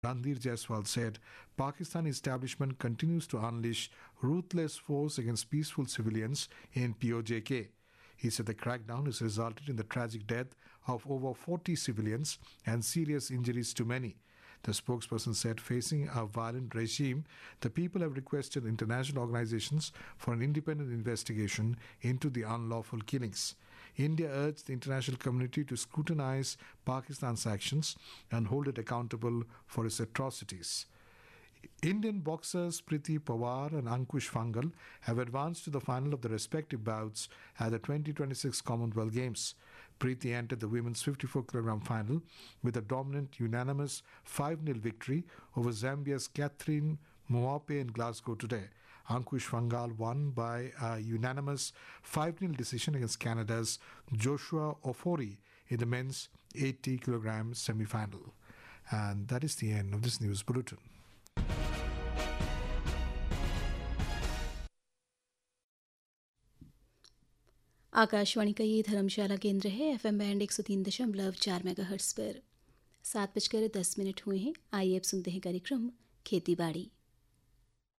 Ranveer Jaiswal said Pakistani establishment continues to unleash ruthless force against peaceful civilians in POJK. He said the crackdown has resulted in the tragic death of over 40 civilians and serious injuries to many. The spokesperson said, facing a violent regime, the people have requested international organizations for an independent investigation into the unlawful killings. India urged the international community to scrutinize Pakistan's actions and hold it accountable for its atrocities. Indian boxers Priti Pawar and Ankush Fangal have advanced to the final of the respective bouts at the 2026 Commonwealth Games. Priti entered the women's 54kg final with a dominant unanimous 5-0 victory over Zambia's Catherine Moape in Glasgow today. Ankush Fangal won by a unanimous 5-0 decision against Canada's Joshua Ofori in the men's 80kg semi-final. And that is the end of this news bulletin. Akashvani का ये धर्मशाला केंद्र है। FM band 103.4 megahertz पर 7:10 हुए हैं। आइए अब सुनते हैं कार्यक्रम खेती बाड़ी।